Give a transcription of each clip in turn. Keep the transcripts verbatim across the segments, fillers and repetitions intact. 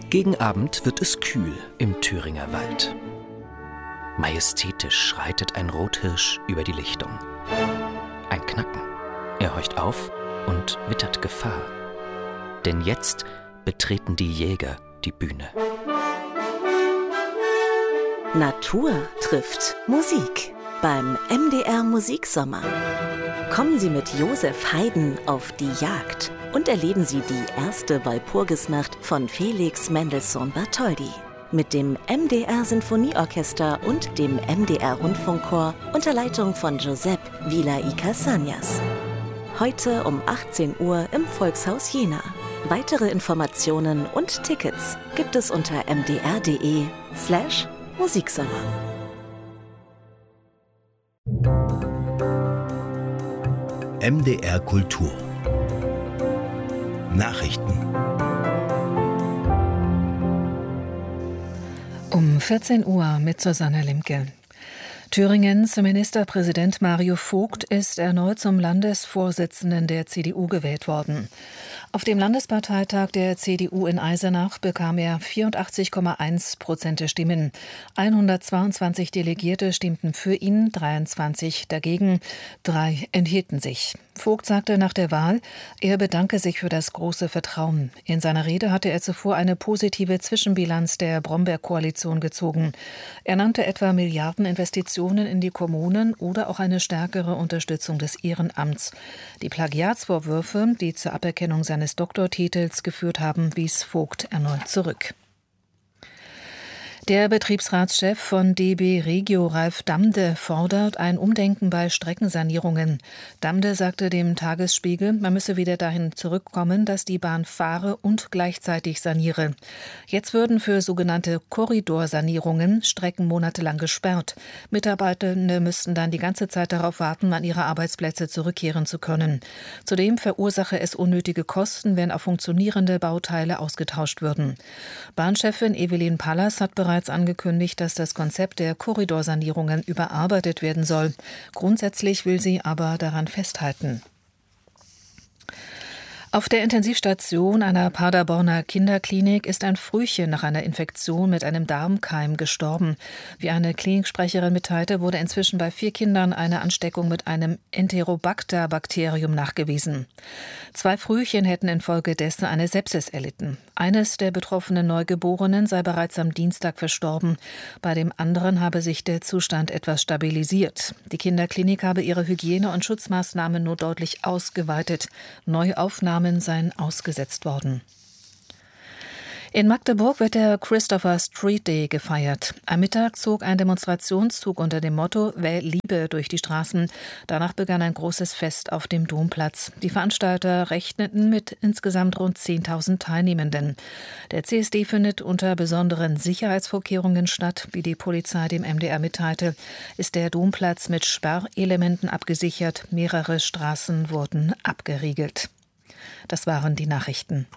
Gegen Abend wird es kühl im Thüringer Wald. Majestätisch schreitet ein Rothirsch über die Lichtung. Ein Knacken. Er horcht auf und wittert Gefahr. Denn jetzt betreten die Jäger die Bühne. Natur trifft Musik beim M D R Musiksommer. Kommen Sie mit Josef Haydn auf die Jagd und erleben Sie die erste Walpurgisnacht von Felix Mendelssohn Bartholdy. Mit dem M D R Sinfonieorchester und dem M D R Rundfunkchor unter Leitung von Giuseppe Villa y Cassagnas. Heute um achtzehn Uhr im Volkshaus Jena. Weitere Informationen und Tickets gibt es unter mdr.de slash Musiksommer. M D R Kultur Nachrichten. Um vierzehn Uhr mit Susanne Limke. Thüringens Ministerpräsident Mario Vogt ist erneut zum Landesvorsitzenden der C D U gewählt worden. Auf dem Landesparteitag der C D U in Eisenach bekam er vierundachtzig Komma eins Prozent der Stimmen. hundertzweiundzwanzig Delegierte stimmten für ihn, dreiundzwanzig dagegen, drei enthielten sich. Vogt sagte nach der Wahl, er bedanke sich für das große Vertrauen. In seiner Rede hatte er zuvor eine positive Zwischenbilanz der Brombeer-Koalition gezogen. Er nannte etwa Milliardeninvestitionen in die Kommunen oder auch eine stärkere Unterstützung des Ehrenamts. Die Plagiatsvorwürfe, die zur Aberkennung seines Doktortitels geführt haben, wies Vogt erneut zurück. Der Betriebsratschef von D B Regio, Ralf Damde, fordert ein Umdenken bei Streckensanierungen. Damde sagte dem Tagesspiegel, man müsse wieder dahin zurückkommen, dass die Bahn fahre und gleichzeitig saniere. Jetzt würden für sogenannte Korridorsanierungen Strecken monatelang gesperrt. Mitarbeitende müssten dann die ganze Zeit darauf warten, an ihre Arbeitsplätze zurückkehren zu können. Zudem verursache es unnötige Kosten, wenn auch funktionierende Bauteile ausgetauscht würden. Bahnchefin Evelyn Pallas hat bereits angekündigt, dass das Konzept der Korridorsanierungen überarbeitet werden soll. Grundsätzlich will sie aber daran festhalten. Auf der Intensivstation einer Paderborner Kinderklinik ist ein Frühchen nach einer Infektion mit einem Darmkeim gestorben. Wie eine Kliniksprecherin mitteilte, wurde inzwischen bei vier Kindern eine Ansteckung mit einem Enterobacter-Bakterium nachgewiesen. Zwei Frühchen hätten infolgedessen eine Sepsis erlitten. Eines der betroffenen Neugeborenen sei bereits am Dienstag verstorben. Bei dem anderen habe sich der Zustand etwas stabilisiert. Die Kinderklinik habe ihre Hygiene- und Schutzmaßnahmen nur deutlich ausgeweitet. Neuaufnahmen seien ausgesetzt worden. In Magdeburg wird der Christopher Street Day gefeiert. Am Mittag zog ein Demonstrationszug unter dem Motto „Wähl Liebe“ durch die Straßen. Danach begann ein großes Fest auf dem Domplatz. Die Veranstalter rechneten mit insgesamt rund zehntausend Teilnehmenden. Der C S D findet unter besonderen Sicherheitsvorkehrungen statt. Wie die Polizei dem M D R mitteilte, ist der Domplatz mit Sperrelementen abgesichert. Mehrere Straßen wurden abgeriegelt. Das waren die Nachrichten.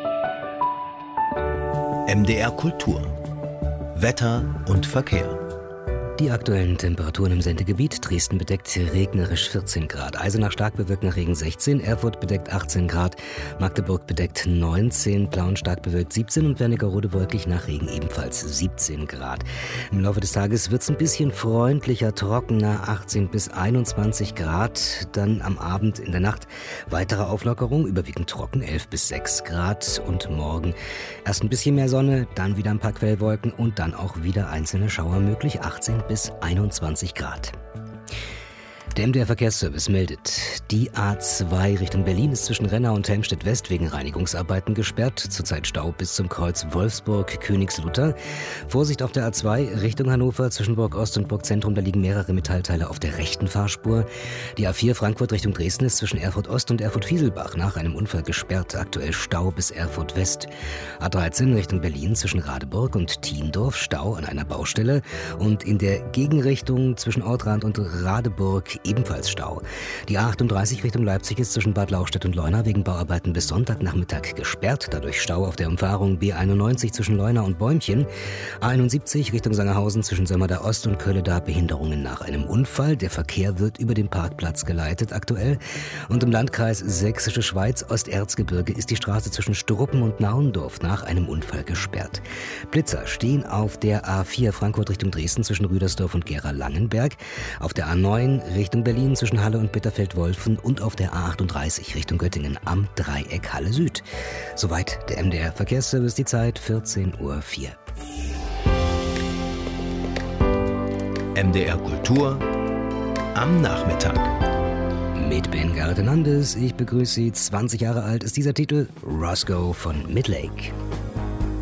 M D R Kultur Wetter und Verkehr. Die aktuellen Temperaturen im Sendegebiet: Dresden bedeckt regnerisch vierzehn Grad, Eisenach stark bewölkt nach Regen sechzehn, Erfurt bedeckt achtzehn Grad, Magdeburg bedeckt neunzehn, Plauen stark bewölkt siebzehn und Wernigerode wolkig nach Regen ebenfalls siebzehn Grad. Im Laufe des Tages wird es ein bisschen freundlicher, trockener, achtzehn bis einundzwanzig Grad. Dann am Abend, in der Nacht weitere Auflockerung, überwiegend trocken, elf bis sechs Grad. Und morgen erst ein bisschen mehr Sonne, dann wieder ein paar Quellwolken und dann auch wieder einzelne Schauer möglich, achtzehn bis einundzwanzig Grad. Der M D R-Verkehrsservice meldet, die A zwei Richtung Berlin ist zwischen Rennau und Helmstedt-West wegen Reinigungsarbeiten gesperrt. Zurzeit Stau bis zum Kreuz Wolfsburg-Königslutter. Vorsicht auf der A zwei Richtung Hannover zwischen Burg Ost und Burg Zentrum. Da liegen mehrere Metallteile auf der rechten Fahrspur. Die A vier Frankfurt Richtung Dresden ist zwischen Erfurt Ost und Erfurt Fieselbach nach einem Unfall gesperrt. Aktuell Stau bis Erfurt West. A dreizehn Richtung Berlin zwischen Radeburg und Thiendorf. Stau an einer Baustelle. Und in der Gegenrichtung zwischen Ortrand und Radeburg ebenfalls Stau. Die A achtunddreißig Richtung Leipzig ist zwischen Bad Lauchstädt und Leuna wegen Bauarbeiten bis Sonntagnachmittag gesperrt. Dadurch Stau auf der Umfahrung B einundneunzig zwischen Leuna und Bäumchen. A einundsiebzig Richtung Sangerhausen zwischen Sömmerda Ost und Kölleda Behinderungen nach einem Unfall. Der Verkehr wird über den Parkplatz geleitet aktuell. Und im Landkreis Sächsische Schweiz Osterzgebirge ist die Straße zwischen Struppen und Naundorf nach einem Unfall gesperrt. Blitzer stehen auf der A vier Frankfurt Richtung Dresden zwischen Rüdersdorf und Gera-Langenberg, auf der A neun Richtung Berlin zwischen Halle und Bitterfeld-Wolfen und auf der A achtunddreißig Richtung Göttingen am Dreieck Halle Süd. Soweit der M D R Verkehrsservice, die Zeit vierzehn Uhr vier. M D R Kultur am Nachmittag. Mit Ben Gartenandes, ich begrüße Sie. zwanzig Jahre alt ist dieser Titel, Roscoe von Midlake.